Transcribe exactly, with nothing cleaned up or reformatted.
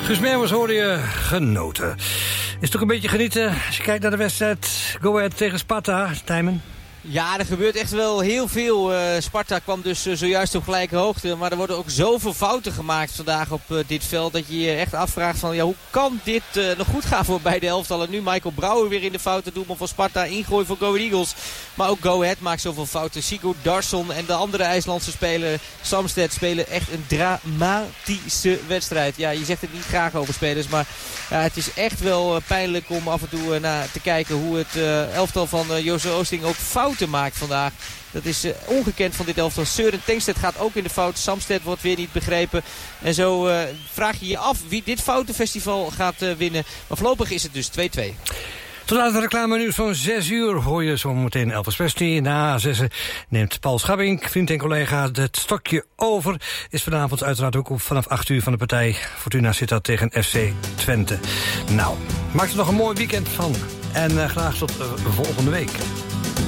Guus Meeuwis hoorde je genoten. Is toch een beetje genieten als je kijkt naar de wedstrijd Go Ahead tegen Sparta, Tijmen? Ja, er gebeurt echt wel heel veel. Uh, Sparta kwam dus uh, zojuist op gelijke hoogte. Maar er worden ook zoveel fouten gemaakt vandaag op uh, dit veld. Dat je je echt afvraagt van ja, hoe kan dit uh, nog goed gaan voor beide elftallen. Nu Michael Brouwer weer in de fouten. Doelman van Sparta, ingooi voor Go Ahead Eagles. Maar ook Go Ahead maakt zoveel fouten. Sigurd Darsson en de andere IJslandse speler Samsted spelen echt een dramatische wedstrijd. Ja, je zegt het niet graag over spelers. Maar ja, het is echt wel uh, pijnlijk om af en toe uh, naar te kijken hoe het uh, elftal van uh, Jose Oosting ook fouten maakt vandaag. Dat is uh, ongekend van dit elftal. Søren Tengstedt gaat ook in de fout. Samsted wordt weer niet begrepen. En zo uh, vraag je je af wie dit foutenfestival gaat uh, winnen. Maar voorlopig is het dus twee-twee. Tot aan het reclame nieuws van zes uur hoor je zo meteen Elvis Presley. Na zessen neemt Paul Schabbing, vriend en collega, het stokje over. Is vanavond uiteraard ook vanaf acht uur van de partij Fortuna Sittard tegen F C Twente. Nou, maak er nog een mooi weekend van. En uh, graag tot uh, volgende week.